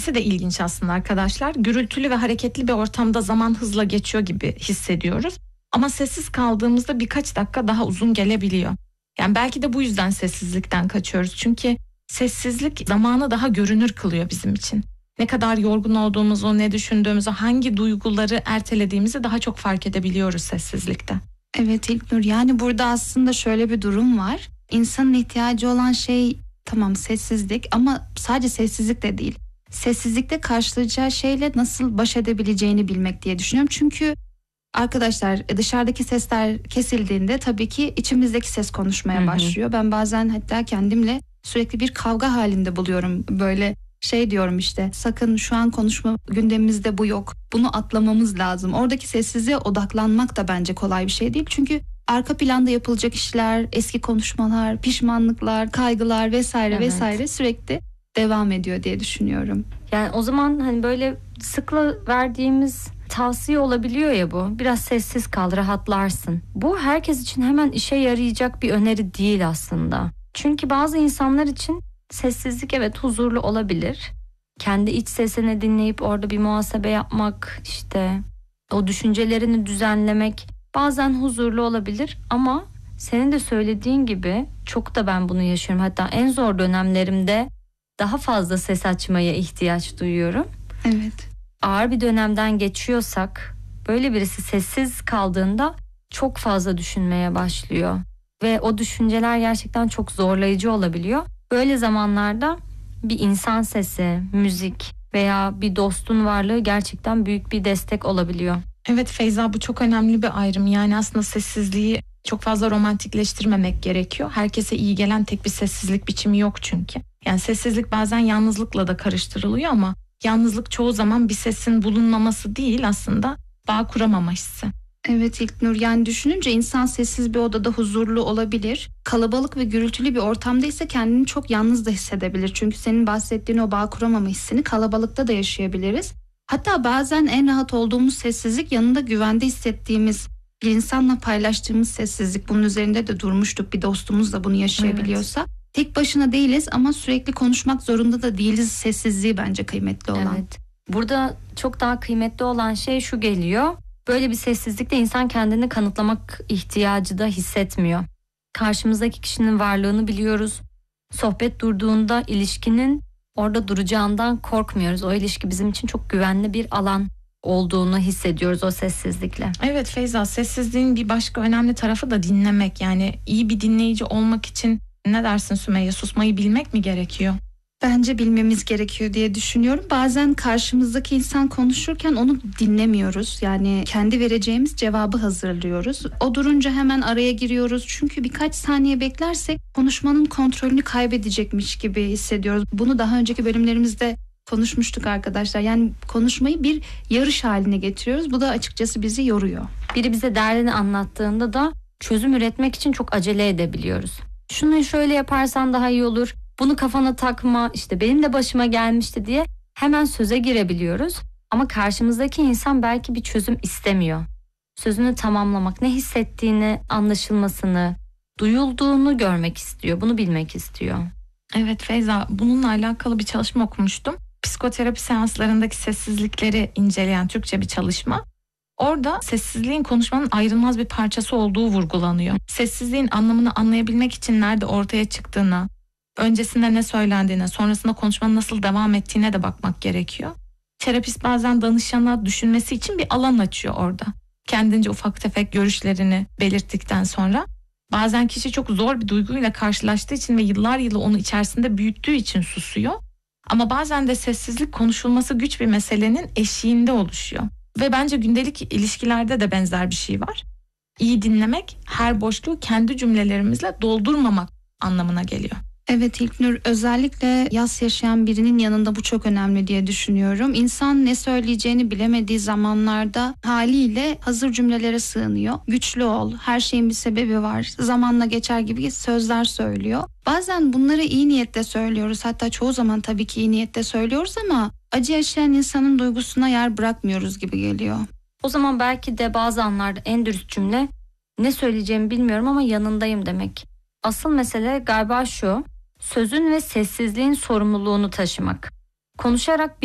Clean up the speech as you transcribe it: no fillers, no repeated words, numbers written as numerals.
ikisi de ilginç aslında arkadaşlar. Gürültülü ve hareketli bir ortamda zaman hızla geçiyor gibi hissediyoruz. Ama sessiz kaldığımızda birkaç dakika daha uzun gelebiliyor. Yani belki de bu yüzden sessizlikten kaçıyoruz. Çünkü sessizlik zamanı daha görünür kılıyor bizim için. Ne kadar yorgun olduğumuzu, ne düşündüğümüzü, hangi duyguları ertelediğimizi daha çok fark edebiliyoruz sessizlikte. Evet İlknur, yani burada aslında şöyle bir durum var. İnsanın ihtiyacı olan şey tamam sessizlik, ama sadece sessizlik de değil. Sessizlikte karşılayacağı şeyle nasıl baş edebileceğini bilmek diye düşünüyorum. Çünkü arkadaşlar, dışarıdaki sesler kesildiğinde tabii ki içimizdeki ses konuşmaya başlıyor. Ben bazen hatta kendimle sürekli bir kavga halinde buluyorum. Böyle diyorum işte, sakın şu an konuşma gündemimizde bu yok. Bunu atlamamız lazım. Oradaki sessizliğe odaklanmak da bence kolay bir şey değil. Çünkü arka planda yapılacak işler, eski konuşmalar, pişmanlıklar, kaygılar vesaire vesaire sürekli devam ediyor diye düşünüyorum. Yani o zaman hani böyle sıkla verdiğimiz tavsiye olabiliyor ya bu. Biraz sessiz kal, rahatlarsın. Bu herkes için hemen işe yarayacak bir öneri değil aslında. Çünkü bazı insanlar için sessizlik evet huzurlu olabilir. Kendi iç sesini dinleyip orada bir muhasebe yapmak, işte o düşüncelerini düzenlemek bazen huzurlu olabilir. Ama senin de söylediğin gibi çok da ben bunu yaşıyorum. Hatta en zor dönemlerimde daha fazla ses açmaya ihtiyaç duyuyorum. Evet. Ağır bir dönemden geçiyorsak böyle birisi sessiz kaldığında çok fazla düşünmeye başlıyor. Ve o düşünceler gerçekten çok zorlayıcı olabiliyor. Böyle zamanlarda bir insan sesi, müzik veya bir dostun varlığı gerçekten büyük bir destek olabiliyor. Evet Feyza, bu çok önemli bir ayrım. Yani aslında sessizliği çok fazla romantikleştirmemek gerekiyor. Herkese iyi gelen tek bir sessizlik biçimi yok çünkü. Yani sessizlik bazen yalnızlıkla da karıştırılıyor ama yalnızlık çoğu zaman bir sesin bulunmaması değil, aslında bağ kuramama hissi. Evet İlknur, yani düşününce insan sessiz bir odada huzurlu olabilir. Kalabalık ve gürültülü bir ortamda ise kendini çok yalnız da hissedebilir. Çünkü senin bahsettiğin o bağ kuramama hissini kalabalıkta da yaşayabiliriz. Hatta bazen en rahat olduğumuz sessizlik yanında güvende hissettiğimiz bir insanla paylaştığımız sessizlik. Bunun üzerinde de durmuştuk, bir dostumuz da bunu yaşayabiliyorsa. Evet. Tek başına değiliz ama sürekli konuşmak zorunda da değiliz sessizliği bence kıymetli olan. Evet. Burada çok daha kıymetli olan şey şu geliyor. Böyle bir sessizlikte insan kendini kanıtlamak ihtiyacı da hissetmiyor. Karşımızdaki kişinin varlığını biliyoruz. Sohbet durduğunda ilişkinin orada duracağından korkmuyoruz. O ilişki bizim için çok güvenli bir alan olduğunu hissediyoruz o sessizlikle. Evet Feyza, sessizliğin bir başka önemli tarafı da dinlemek. Yani iyi bir dinleyici olmak için ne dersin Sümeyye, susmayı bilmek mi gerekiyor? Bence bilmemiz gerekiyor diye düşünüyorum. Bazen karşımızdaki insan konuşurken onu dinlemiyoruz. Yani kendi vereceğimiz cevabı hazırlıyoruz. O durunca hemen araya giriyoruz. Çünkü birkaç saniye beklersek konuşmanın kontrolünü kaybedecekmiş gibi hissediyoruz. Bunu daha önceki bölümlerimizde konuşmuştuk arkadaşlar. Yani konuşmayı bir yarış haline getiriyoruz. Bu da açıkçası bizi yoruyor. Biri bize derdini anlattığında da çözüm üretmek için çok acele edebiliyoruz. Şunu şöyle yaparsan daha iyi olur. Bunu kafana takma, işte benim de başıma gelmişti diye hemen söze girebiliyoruz. Ama karşımızdaki insan belki bir çözüm istemiyor. Sözünü tamamlamak, ne hissettiğini, anlaşılmasını, duyulduğunu görmek istiyor. Bunu bilmek istiyor. Evet Feyza, bununla alakalı bir çalışma okumuştum. Psikoterapi seanslarındaki sessizlikleri inceleyen Türkçe bir çalışma. Orada sessizliğin konuşmanın ayrılmaz bir parçası olduğu vurgulanıyor. Sessizliğin anlamını anlayabilmek için nerede ortaya çıktığına, öncesinde ne söylendiğine, sonrasında konuşmanın nasıl devam ettiğine de bakmak gerekiyor. Terapist bazen danışana düşünmesi için bir alan açıyor orada. Kendince ufak tefek görüşlerini belirttikten sonra. Bazen kişi çok zor bir duyguyla karşılaştığı için ve yıllar yılı onu içerisinde büyüttüğü için susuyor. Ama bazen de sessizlik konuşulması güç bir meselenin eşiğinde oluşuyor. Ve bence gündelik ilişkilerde de benzer bir şey var. İyi dinlemek, her boşluğu kendi cümlelerimizle doldurmamak anlamına geliyor. Evet İlknur, özellikle yas yaşayan birinin yanında bu çok önemli diye düşünüyorum. İnsan ne söyleyeceğini bilemediği zamanlarda haliyle hazır cümlelere sığınıyor. Güçlü ol, her şeyin bir sebebi var, zamanla geçer gibi sözler söylüyor. Bazen bunları iyi niyetle söylüyoruz, hatta çoğu zaman tabii ki iyi niyetle söylüyoruz ama acı yaşayan insanın duygusuna yer bırakmıyoruz gibi geliyor. O zaman belki de bazı anlarda en dürüst cümle, ne söyleyeceğimi bilmiyorum ama yanındayım demek. Asıl mesele galiba şu: sözün ve sessizliğin sorumluluğunu taşımak. Konuşarak